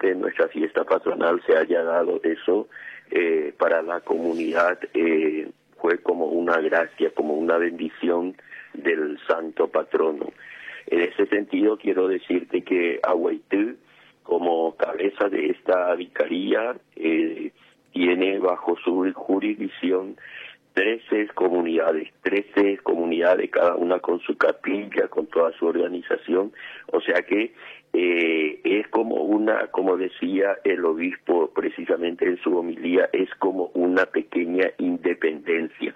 que en nuestra fiesta patronal se haya dado eso, para la comunidad fue como una gracia, como una bendición del santo patrono. En ese sentido quiero decirte que Aguaití, como cabeza de esta vicaría, tiene bajo su jurisdicción 13 comunidades, cada una con su capilla, con toda su organización, o sea que es como decía el obispo precisamente en su homilía, es como una pequeña independencia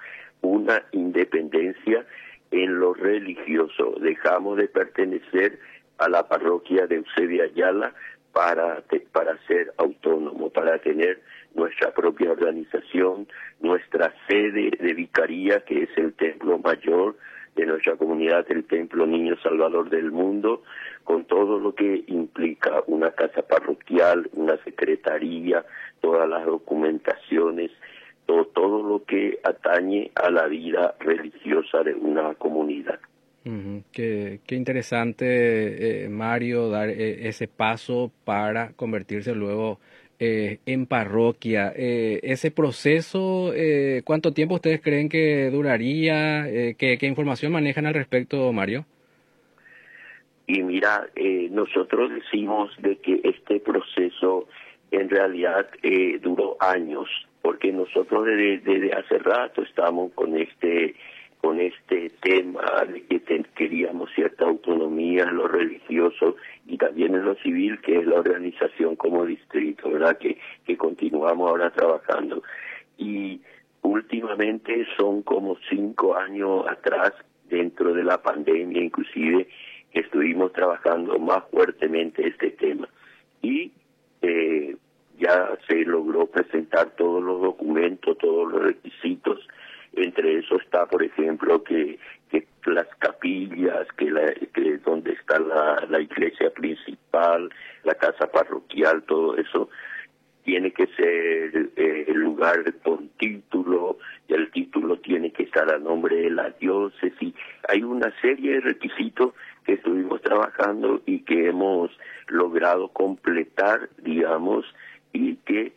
en lo religioso. Dejamos de pertenecer a la parroquia de Eusebio Ayala para ser autónomo, para tener nuestra propia organización, nuestra sede de vicaría, que es el templo mayor de nuestra comunidad, el Templo Niño Salvador del Mundo, con todo lo que implica una casa parroquial, una secretaría, todas las documentaciones, todo lo que atañe a la vida religiosa de una comunidad. Qué interesante, Mario, dar ese paso para convertirse luego en parroquia. Ese proceso, ¿cuánto tiempo ustedes creen que duraría? ¿Qué información manejan al respecto, Mario? Y mira, nosotros decimos de que este proceso en realidad duró años, porque nosotros desde hace rato estamos con este tema de que queríamos cierta autonomía en lo religioso y también en lo civil, que es la organización como distrito, ¿verdad? Que continuamos ahora trabajando. Y últimamente son como 5 años atrás, dentro de la pandemia inclusive, que estuvimos trabajando más fuertemente este tema. Y ya se logró presentar todos los documentos, todos los requisitos. Entre eso está, por ejemplo, que las capillas, que donde está la iglesia principal, la casa parroquial, todo eso tiene que ser el lugar con título, y el título tiene que estar a nombre de la diócesis. Hay una serie de requisitos que estuvimos trabajando y que hemos logrado completar, digamos, y que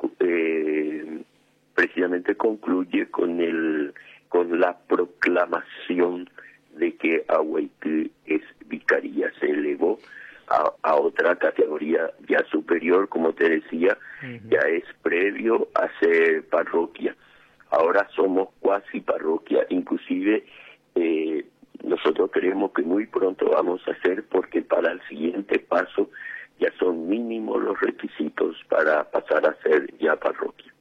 precisamente concluye con la proclamación de que Aguaití es vicaría. Se elevó a otra categoría ya superior, como te decía, ya es previo a ser parroquia. Ahora somos cuasi parroquia, inclusive nosotros creemos que muy pronto vamos a hacer, porque para el siguiente paso ya son mínimos los requisitos para pasar a ser ya parroquia.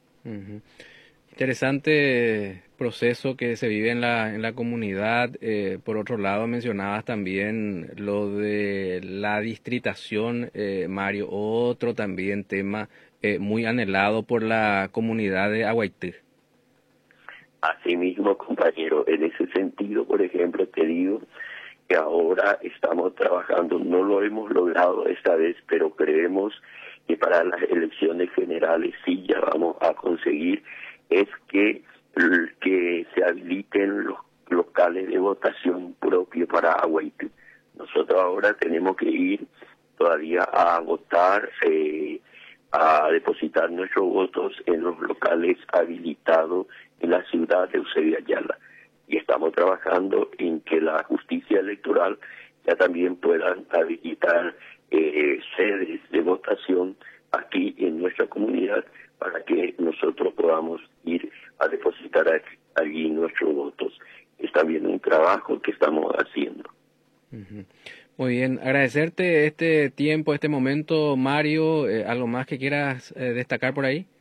Interesante proceso que se vive en la comunidad. Por otro lado, mencionabas también lo de la distritación, Mario, otro también tema muy anhelado por la comunidad de Aguaití. Asimismo, compañero, en ese sentido, por ejemplo, te digo que ahora estamos trabajando, no lo hemos logrado esta vez, pero creemos que para las elecciones generales sí ya vamos a conseguir, es que se habiliten los locales de votación propios para Aguaití. Nosotros ahora tenemos que ir todavía a votar, a depositar nuestros votos en los locales habilitados en la ciudad de Eusebio Ayala. Y estamos trabajando en que la justicia electoral ya también puedan habilitar sedes de votación aquí en nuestra comunidad, para que nosotros podamos ir a depositar allí nuestros votos. Es también un trabajo que estamos haciendo. Muy bien, agradecerte este tiempo, este momento, Mario. ¿Algo más que quieras destacar por ahí?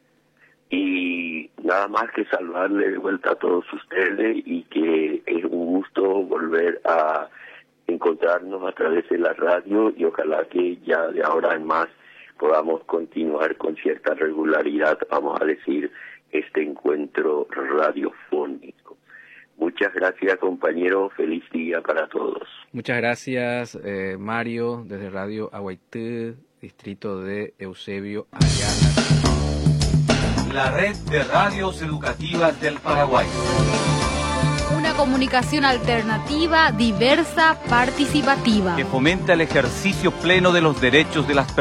Y nada más que saludarle de vuelta a todos ustedes, y que es un gusto volver a encontrarnos a través de la radio, y ojalá que ya de ahora en más podamos continuar con cierta regularidad, vamos a decir, este encuentro radiofónico. Muchas gracias, compañero. Feliz día para todos. Muchas gracias, Mario, desde Radio Aguaití, distrito de Eusebio Ayala. La red de radios educativas del Paraguay. Una comunicación alternativa, diversa, participativa. Que fomenta el ejercicio pleno de los derechos de las personas.